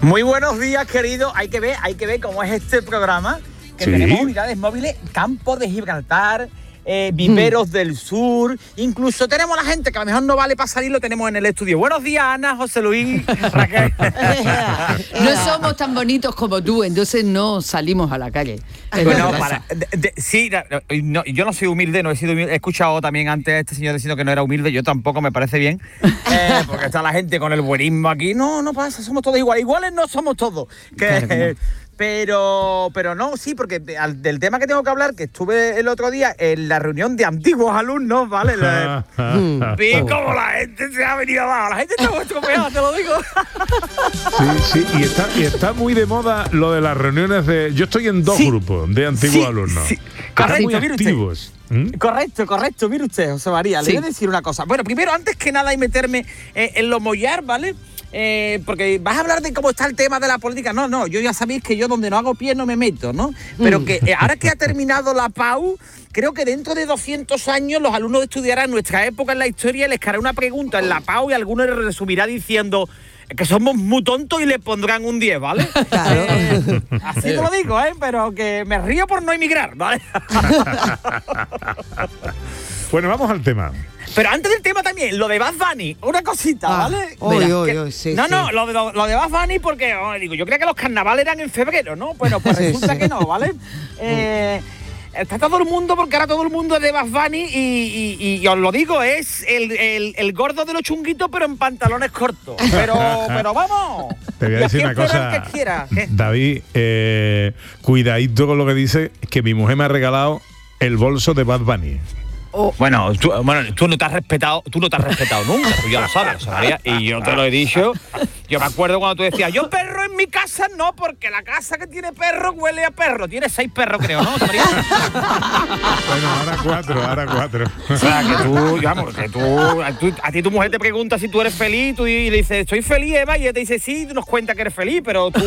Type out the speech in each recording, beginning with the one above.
Muy buenos días, querido. Hay que ver cómo es este programa. Que tenemos unidades móviles, Campo de Gibraltar, Viveros del Sur. Incluso tenemos a la gente que a lo mejor no vale para salir, lo tenemos en el estudio. Buenos días, Ana, José Luis, Raquel. No somos tan bonitos como tú, entonces no salimos a la calle. Bueno, yo no soy humilde, no he sido humilde. He escuchado también antes a este señor diciendo que no era humilde. Yo tampoco, me parece bien. Porque está la gente con el buenismo aquí. No pasa, somos todos iguales. Iguales no somos todos. Claro que no. Pero no, sí, porque del tema que tengo que hablar, que estuve el otro día en la reunión de antiguos alumnos, ¿vale? Vi cómo la gente se ha venido abajo. La gente está muy estropeada, te lo digo. Sí, y está muy de moda lo de las reuniones de... Yo estoy en dos grupos de antiguos alumnos. Sí. Correcto, muy activos. Correcto, mire usted, José María, le voy a decir una cosa. Bueno, primero, antes que nada, y meterme en lo mollar, ¿vale? Porque vas a hablar de cómo está el tema de la política. No, yo ya sabéis que yo donde no hago pie no me meto, ¿no? Pero que ahora que ha terminado la PAU, creo que dentro de 200 años los alumnos estudiarán nuestra época en la historia y les caerá una pregunta en la PAU y alguno les resumirá diciendo que somos muy tontos y le pondrán un 10, ¿vale? Claro. Así te lo digo, pero que me río por no emigrar, ¿vale? Bueno, vamos al tema. Pero antes del tema también, lo de Bad Bunny, una cosita, ¿vale? Sí. Lo de Bad Bunny porque, yo creía que los carnavales eran en febrero, ¿no? Bueno, pues resulta que no, ¿vale? Está todo el mundo, porque ahora todo el mundo es de Bad Bunny y os lo digo, es el gordo de los chunguitos, pero en pantalones cortos. Pero vamos. Te voy a decir una cosa, David, cuidadito con lo que dice, que mi mujer me ha regalado el bolso de Bad Bunny. Bueno, tú no te has respetado nunca, tú ya lo sabes, María, y yo te lo he dicho. Yo me acuerdo cuando tú decías, yo perro en mi casa no, porque la casa que tiene perro huele a perro. Tienes 6 perros, creo, ¿no, María? Bueno, ahora cuatro. O sea, que tú, a ti tu mujer te pregunta si tú eres feliz, y le dices, soy feliz, Eva, y ella te dice, sí, tú nos cuentas que eres feliz, pero tú...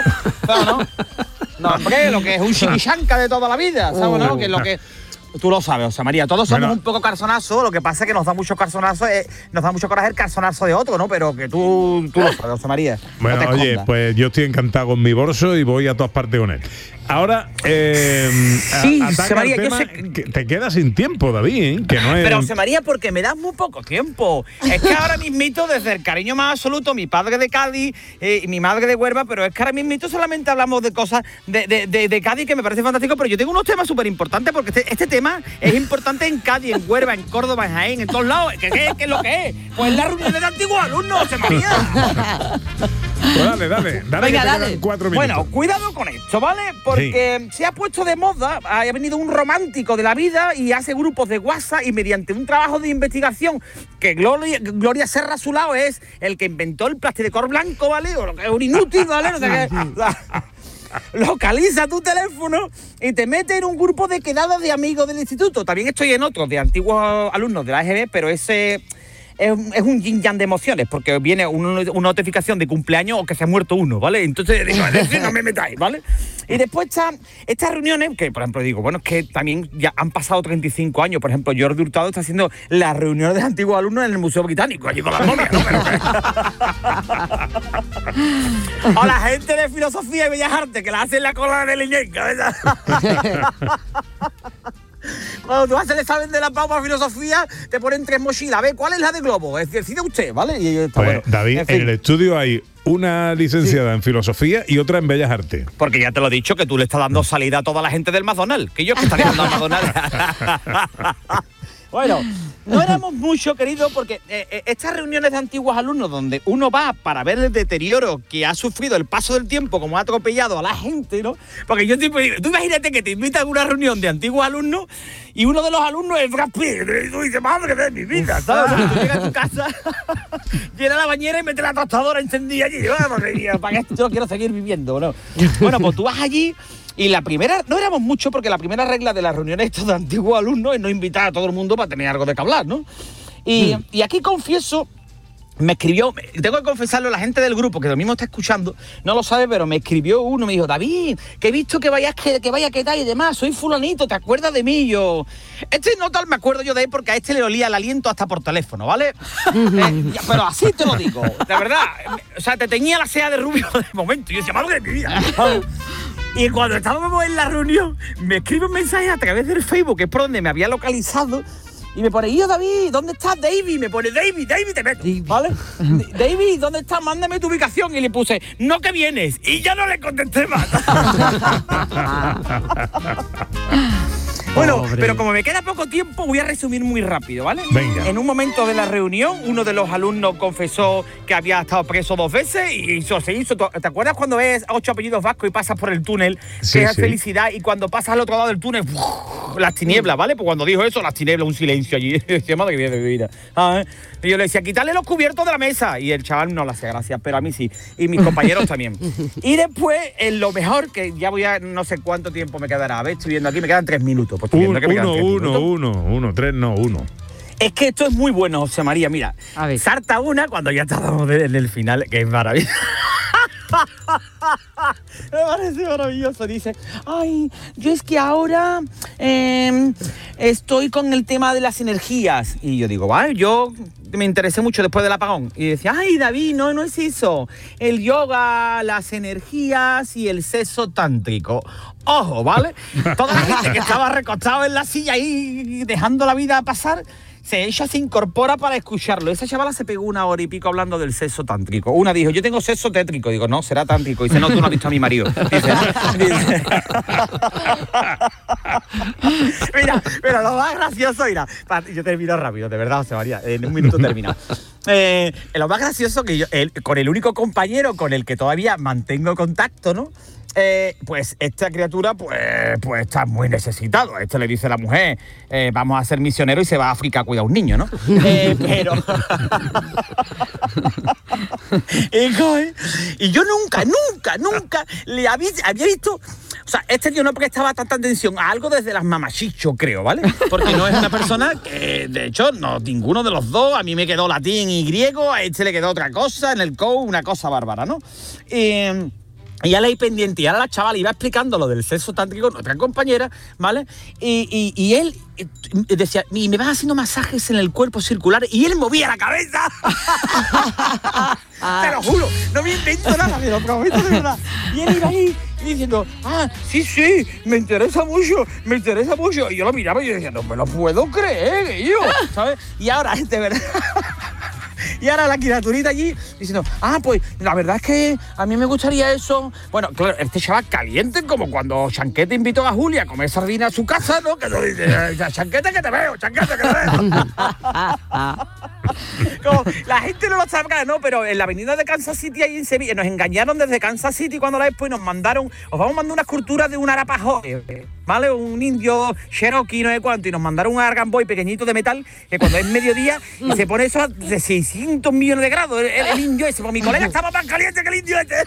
No, hombre, lo que es un chiquichanca de toda la vida, ¿sabes, no? Que es lo que... Tú lo sabes, José María, todos somos un poco calzonazos, lo que pasa es que nos da mucho calzonazo, nos da mucho coraje el calzonazo de otro, ¿no? Pero que tú lo sabes, José María. Bueno, no oye, pues yo estoy encantado con mi bolso y voy a todas partes con él. Ahora, sí, José María, yo sé que te quedas sin tiempo, David, que no es... Pero, José María, porque me das muy poco tiempo. Es que ahora mismito, desde el cariño más absoluto, mi padre de Cádiz y mi madre de Huelva, pero es que ahora mismito solamente hablamos de cosas de Cádiz que me parece fantástico, pero yo tengo unos temas súper importantes, porque este tema es importante en Cádiz, en Huelva, en Córdoba, en Jaén, en todos lados. ¿Qué es lo que es? Pues la reunión de antiguos alumnos, José María. Pues dale. Venga, dale. 4 minutos. Bueno, cuidado con esto, ¿vale? Porque se ha puesto de moda, ha venido un romántico de la vida y hace grupos de WhatsApp y mediante un trabajo de investigación que Gloria Serra a su lado es el que inventó el plasticor blanco, ¿vale? O lo que es un inútil, ¿vale? No sé qué. Localiza tu teléfono y te mete en un grupo de quedadas de amigos del instituto. También estoy en otros de antiguos alumnos de la EGB, pero ese... Es un yin yang de emociones, porque viene una notificación de cumpleaños o que se ha muerto uno, ¿vale? Entonces digo, no me metáis, ¿vale? Y después están estas reuniones, que por ejemplo digo, bueno, es que también ya han pasado 35 años. Por ejemplo, Jordi Hurtado está haciendo las reuniones de antiguos alumnos en el Museo Británico, allí con las momias, ¿no? O la gente de Filosofía y Bellas Artes, que la hacen la cola de Liñenca, ¿verdad? Cuando tú haces el examen de la PAU para filosofía, te ponen 3 mochilas. A ver, ¿cuál es la de globo? Decide usted, ¿vale? Y está pues, bueno. David, en el estudio hay una licenciada en filosofía y otra en Bellas Artes. Porque ya te lo he dicho, que tú le estás dando salida a toda la gente del McDonald's. Que yo que estaría dando a McDonald's. Bueno, no éramos mucho, querido, porque estas reuniones de antiguos alumnos donde uno va para ver el deterioro que ha sufrido el paso del tiempo, como ha atropellado a la gente, ¿no? Porque yo tipo, tú imagínate que te invitan a una reunión de antiguos alumnos y uno de los alumnos es Brad Pitt, y tú dices, madre de mi vida, ¿sabes? Tú llegas a tu casa, llena la bañera y mete la tostadora encendida allí, madre mía, para que yo quiero seguir viviendo, ¿no? Bueno, pues tú vas allí. Y la primera, no éramos mucho, porque la primera regla de las reuniones de antiguos alumnos es no invitar a todo el mundo para tener algo de que hablar, ¿no? Y aquí confieso me escribió, tengo que confesarlo, la gente del grupo que lo mismo está escuchando, no lo sabe, pero me escribió uno, me dijo, David, que he visto que vaya que tal y demás, soy fulanito, ¿te acuerdas de mí? Yo, no tal me acuerdo yo de él porque a le olía el aliento hasta por teléfono, ¿vale? Pero así te lo digo, de verdad, o sea, te teñía la ceja de rubio de momento, y yo decía, madre mía. Y cuando estábamos en la reunión, me escribe un mensaje a través del Facebook, que es por donde me había localizado, y me pone, David, ¿dónde estás, David? Me pone, David, te meto, ¿vale? David, ¿dónde estás? Mándame tu ubicación. Y le puse, no que vienes. Y ya no le contesté más. Bueno, Pobre. Pero como me queda poco tiempo, voy a resumir muy rápido, ¿vale? Venga. En un momento de la reunión, uno de los alumnos confesó que había estado preso 2 veces y se hizo. ¿Te acuerdas cuando ves 8 apellidos vascos y pasas por el túnel? Sí, que es sí. felicidad, y cuando pasas al otro lado del túnel, las tinieblas, ¿vale? Pues cuando dijo eso, las tinieblas, un silencio allí. Decía, madre mía de mi vida. Y yo le decía, quítale los cubiertos de la mesa. Y el chaval no le hacía gracia, pero a mí sí. Y mis compañeros también. Y después, en lo mejor, que ya voy a, no sé cuánto tiempo me quedará. A ver, estoy viendo aquí, me quedan 3 minutos. Pues estoy viendo que me quedan 3 minutos. 1. Es que esto es muy bueno, José María. Mira, A ver. salta una cuando ya estábamos en el final, que es maravilloso. Me parece maravilloso. Dice, ay, yo es que ahora estoy con el tema de las energías. Y yo digo, vale, yo me interesé mucho después del apagón. Y decía, ay, David, no es eso. El yoga, las energías y el sexo tántrico. Ojo, ¿vale? Toda la gente que estaba recostada en la silla ahí dejando la vida pasar, ella se incorpora para escucharlo. Esa chavala se pegó 1 hora y pico hablando del sexo tántrico. Una dijo, yo tengo sexo tétrico. Digo, no, será tántrico. Dice, no, tú no has visto a mi marido. Dice, mira, lo más gracioso, mira, yo termino rápido, de verdad, José María, en 1 minuto termina. Lo más gracioso que yo, con el único compañero con el que todavía mantengo contacto, ¿no? Pues esta criatura pues está muy necesitado. Le dice a la mujer, vamos a ser misioneros y se va a África a cuidar a un niño, ¿no? Pero y yo nunca le había visto. O sea, este tío no prestaba tanta atención a algo desde las mamachicho, creo, ¿vale? Porque no es una persona que, de hecho, no, ninguno de los dos. A mí me quedó latín y griego, a le quedó otra cosa, en el COU una cosa bárbara, ¿no? Y ya leí pendiente, y ahora la chavala iba explicando lo del sexo tántrico con otra compañera, ¿vale? Y él decía, y me vas haciendo masajes en el cuerpo circular, y él movía la cabeza. Te lo juro, no me invento nada, me lo prometo de verdad. Y él iba ahí diciendo, sí, me interesa mucho. Y yo lo miraba y yo decía, no me lo puedo creer, yo, ¿sabes? Y ahora, de verdad... Y ahora la criaturita allí diciendo, pues la verdad es que a mí me gustaría eso. Bueno, claro, este chaval caliente, como cuando Chanquete invitó a Julia a comer sardina a su casa, ¿no? Que dice, Chanquete que te veo. Como, la gente no lo sabe, ¿no? Pero en la avenida de Kansas City, ahí en Sevilla, nos engañaron desde Kansas City cuando después nos mandaron, os vamos a mandar una escultura de un Arapaho, ¿vale? Un indio Cherokee, no sé cuánto, y nos mandaron un Argan Boy pequeñito de metal, que cuando es mediodía se pone eso de 600 millones de grados, el indio ese. Pues mi colega estaba más caliente que el indio este.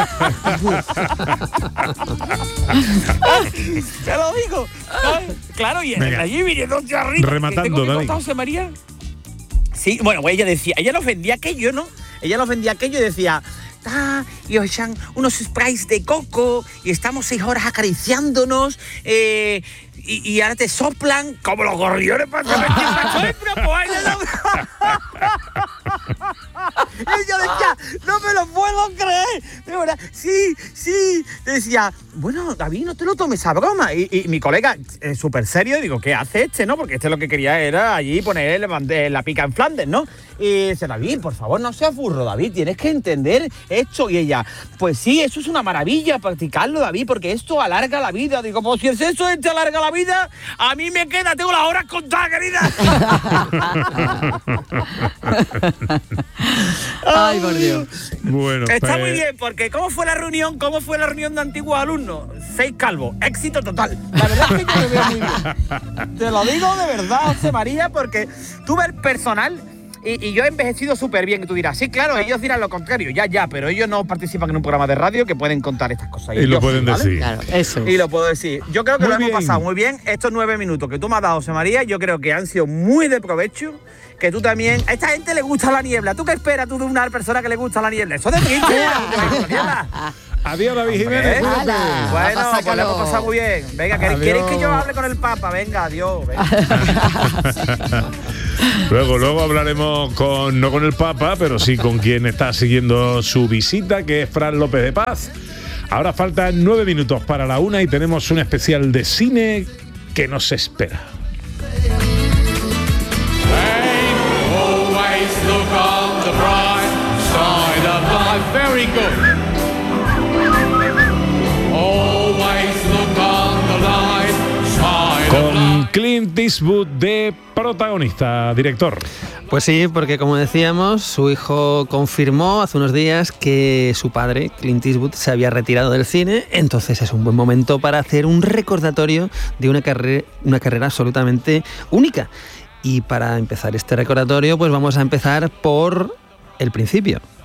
Te lo digo. Claro, y allí viniendo arriba. Rematando, David. José María. Sí, bueno, pues ella nos vendía aquello, ¿no? Ella nos vendía aquello y decía, y os echan unos sprays de coco y estamos 6 horas acariciándonos y ahora te soplan como los gorriones para saber quién está Y yo decía, no me lo puedo creer. De verdad, sí. Decía, bueno, David, no te lo tomes a broma. Y mi colega, súper serio, digo, ¿qué hace este, no? Porque este lo que quería era allí poner la pica en Flandes, ¿no? Y dice, David, por favor, no seas burro, David, tienes que entender esto. Y ella, pues sí, eso es una maravilla, practicarlo, David, porque esto alarga la vida. Digo, pues si es eso, te alarga la vida, a mí me queda, tengo las horas contadas, querida. Ay, por Dios. Bueno, está muy bien, porque ¿cómo fue la reunión de antiguos alumnos? 6 calvos, éxito total. La verdad es que yo lo veo muy bien. Te lo digo de verdad, José María, porque tuve el personal y yo he envejecido súper bien. Y tú dirás, sí, claro, ellos dirán lo contrario, ya, pero ellos no participan en un programa de radio que pueden contar estas cosas. Y lo pueden decir. Claro, eso es. Y lo puedo decir. Yo creo que Muy lo hemos bien. pasado muy bien. Estos 9 minutos que tú me has dado, José María, yo creo que han sido muy de provecho. que tú también... A esta gente le gusta la niebla. ¿Tú qué esperas tú de una persona que le gusta la niebla? Eso de brinco. Adiós, David Jiménez. Bueno, pues le hemos pasado muy bien. Venga, ¿queréis que yo hable con el Papa? Venga, adiós. Venga. Luego hablaremos no con el Papa, pero sí con quien está siguiendo su visita, que es Fran López de Paz. Ahora faltan 9 minutos para la 1 y tenemos un especial de cine que nos espera. Very good. Always look on the light side. Con Clint Eastwood de protagonista, director. Pues sí, porque como decíamos, su hijo confirmó hace unos días que su padre, Clint Eastwood, se había retirado del cine, entonces es un buen momento para hacer un recordatorio de una carrera absolutamente única. Y para empezar este recordatorio, pues vamos a empezar por el principio.